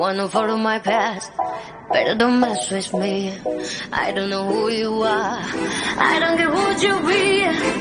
Wanna follow my past, better don't mess with me. I don't know who you are, I don't care who you be.